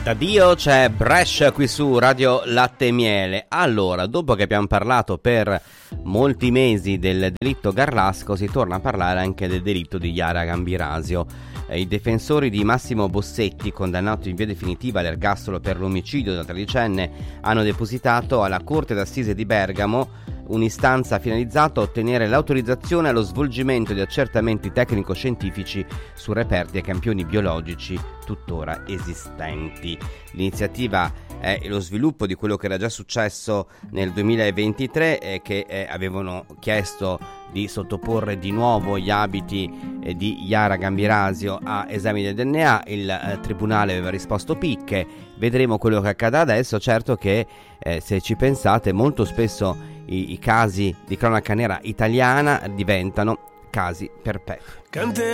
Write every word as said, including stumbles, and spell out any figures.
Da Dio c'è Brescia qui su Radio Latte e Miele. Allora, dopo che abbiamo parlato per molti mesi del delitto Garlasco, si torna a parlare anche del delitto di Yara Gambirasio. Eh, I difensori di Massimo Bossetti, condannato in via definitiva all'ergastolo per l'omicidio della tredicenne, hanno depositato alla Corte d'Assise di Bergamo un'istanza finalizzata a ottenere l'autorizzazione allo svolgimento di accertamenti tecnico-scientifici su reperti e campioni biologici tuttora esistenti. L'iniziativa è lo sviluppo di quello che era già successo nel duemilaventitré e che eh, avevano chiesto di sottoporre di nuovo gli abiti eh, di Yara Gambirasio a esami del D N A. Il eh, tribunale aveva risposto picche. Vedremo quello che accadrà adesso. Certo che eh, se ci pensate, molto spesso i, i casi di cronaca nera italiana diventano casi perpetui.